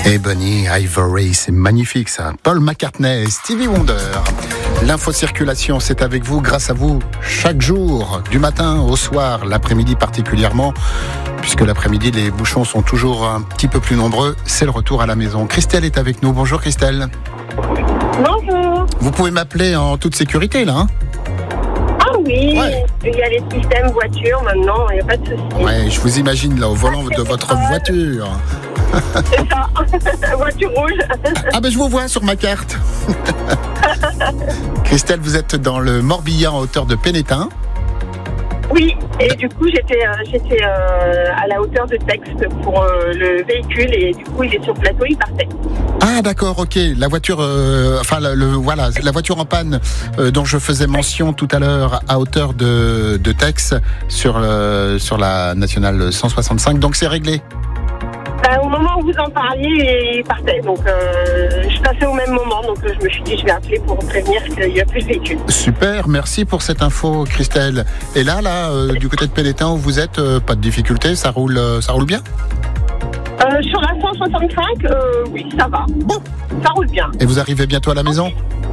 Ebony Ivory, c'est magnifique ça. Paul McCartney, Stevie Wonder. L'infocirculation, c'est avec vous, grâce à vous, chaque jour, du matin au soir, l'après-midi particulièrement, puisque l'après-midi, les bouchons sont toujours un petit peu plus nombreux. C'est le retour à la maison. Christelle est avec nous. Bonjour Christelle. Bonjour. Vous pouvez m'appeler en toute sécurité là, hein? Ah oui, Ouais. Il y a les systèmes voitures maintenant, il n'y a pas de souci. Ouais, je vous imagine là au volant de votre voiture. C'est ça, voiture rouge. Ah ben je vous vois sur ma carte. Christelle, vous êtes dans le Morbihan à hauteur de Pénétin. Oui, et du coup j'étais à la hauteur de texte pour le véhicule et du coup il est sur le plateau, il partait. Ah d'accord, ok. La voiture, voilà, la voiture en panne dont je faisais mention tout à l'heure à hauteur de Tex sur la nationale 165. Donc c'est réglé. Au moment où vous en parliez, il partait. Donc je passais au même moment, donc je me suis dit je vais appeler pour prévenir qu'il n'y a plus de véhicule. Super, merci pour cette info, Christelle. Et là, du côté de Pénétin où vous êtes, pas de difficulté, ça roule bien? Sur la 165, oui, ça va. Bon. Ça roule bien. Et vous arrivez bientôt à la maison?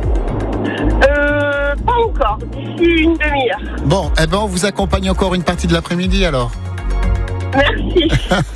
Pas encore, d'ici une demi-heure. Bon, eh ben on vous accompagne encore une partie de l'après-midi alors. Merci.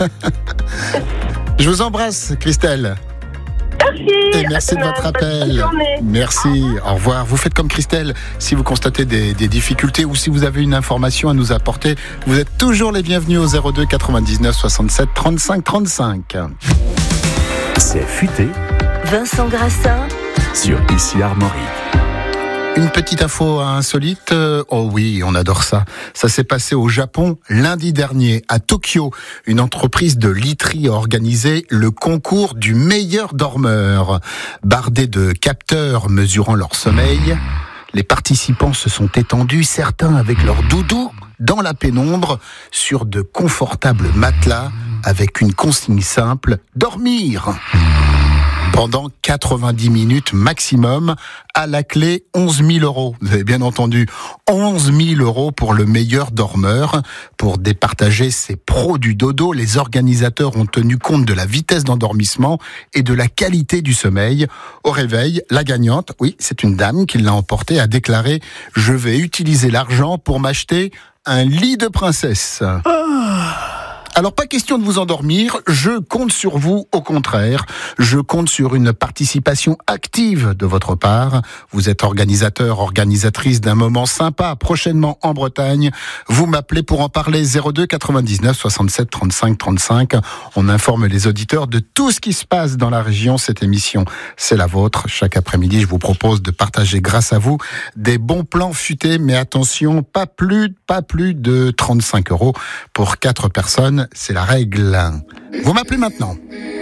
Je vous embrasse, Christelle. Merci. Et merci de votre appel. Bonne journée. Merci, au revoir. Vous faites comme Christelle, si vous constatez des difficultés ou si vous avez une information à nous apporter, vous êtes toujours les bienvenus au 02 99 67 35 35. C'est futé Vincent Grassin sur Ici Armorique. Une petite info insolite. Oh oui, on adore ça. Ça s'est passé au Japon lundi dernier, à Tokyo. Une entreprise de literie a organisé le concours du meilleur dormeur. Bardé de capteurs mesurant leur sommeil, les participants se sont étendus, certains avec leur doudou, dans la pénombre, sur de confortables matelas, avec une consigne simple, dormir. Pendant 90 minutes maximum, à la clé 11 000 euros. Vous avez bien entendu, 11 000 euros pour le meilleur dormeur. Pour départager ces pros du dodo, les organisateurs ont tenu compte de la vitesse d'endormissement et de la qualité du sommeil. Au réveil, la gagnante, oui, c'est une dame qui l'a emporté, a déclaré « Je vais utiliser l'argent pour m'acheter un lit de princesse ». Alors, pas question de vous endormir, je compte sur vous, au contraire. Je compte sur une participation active de votre part. Vous êtes organisateur, organisatrice d'un moment sympa, prochainement en Bretagne. Vous m'appelez pour en parler, 02 99 67 35 35. On informe les auditeurs de tout ce qui se passe dans la région. Cette émission, c'est la vôtre. Chaque après-midi, je vous propose de partager, grâce à vous, des bons plans futés. Mais attention, pas plus de 35 euros pour 4 personnes. C'est la règle. Vous m'appelez maintenant.